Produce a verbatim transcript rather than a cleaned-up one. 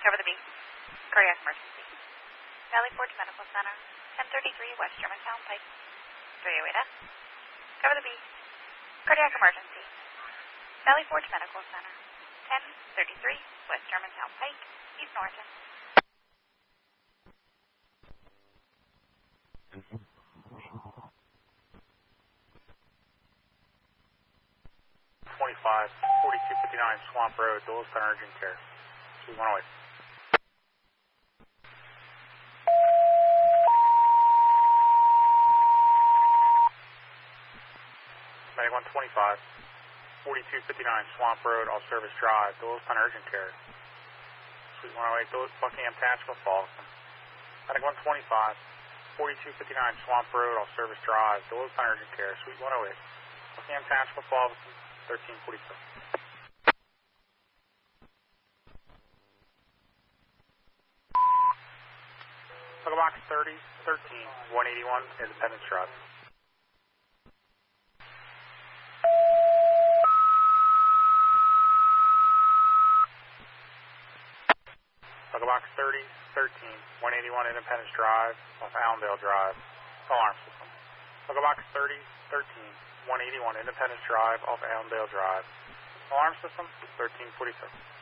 Cover the B. Cardiac emergency. Valley Forge Medical Center, ten thirty-three West Germantown Pike. three oh eight S. Cover the B. Cardiac emergency. Valley Forge Medical Center, ten thirty-three West Germantown Pike, East Norriton. twenty-five, forty-two fifty-nine Swamp Road, Dulles Center Urgent Care. Suite one oh eight. Medic one twenty-five, forty-two fifty-nine Swamp Road, All Service Drive, Dulles Center Urgent Care. Suite one oh eight, Dulles, Buckingham Tactical Falls. Medic one twenty-five, forty-two fifty-nine Swamp Road, All Service Drive, Dulles Center Urgent Care. Suite one oh eight, Buckingham Tactical Falls, thirteen forty-four. Plug box thirty, thirteen, one eighty-one, Independence Drive. Plug box thirty, thirteen, one eighty-one, Independence Drive, off Allendale Drive. Alarm system. Plug box thirty, thirteen, one eighty-one, Independence Drive, off Allendale Drive. Alarm system, thirteen forty-seven.